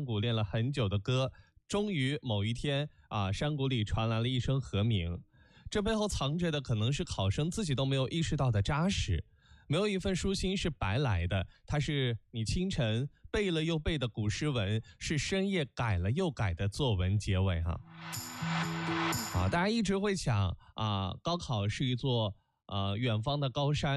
谷练了很久的歌，终于某一天山谷里传来了一声和鸣。这背后藏着的可能是考生自己都没有意识到的扎实。没有一份书心是白来的，它是你清晨背了又背的古诗文，是深夜改了又改的作文结尾大家一直会想高考是一座远方的高山，